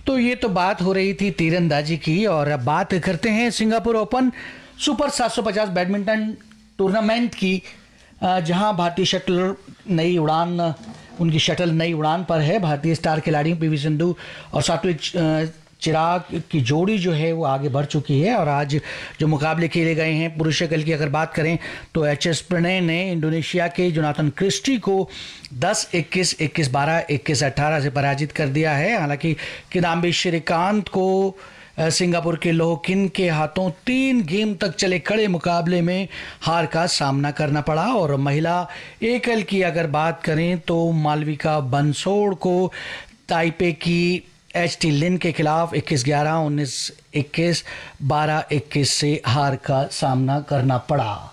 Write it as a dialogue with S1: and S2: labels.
S1: तो ये तो बात हो रही थी तीरंदाजी की, और अब बात करते हैं Singapore open super 750 badminton tournament की, जहां भारतीय शटलर नई उड़ान उनकी शटल नई उड़ान पर है। भारतीय स्टार खिलाड़ी पीवी सिंधु और सात्विक चिराग की जोड़ी जो है वो आगे बढ़ चुकी है। और आज जो मुकाबले खेले गए हैं पुरुष एकल की अगर बात करें तो एच.एस. प्रणय ने इंडोनेशिया के जोनाथन क्रिस्टी को 10-21, 21-12, 21-18 से पराजित कर दिया है। हालांकि किदाम्बी श्रीकांत को सिंगापुर के लोहकिन के हाथों 3 गेम तक चले कड़े मुकाबले में हार का सामना करना पड़ा। और महिला एकल की अगर बात करें तो मालविका बंसोड़ को ताइपे की एच.टी. लिन के खिलाफ 21-11, 19-21, 12-21 से हार का सामना करना पड़ा।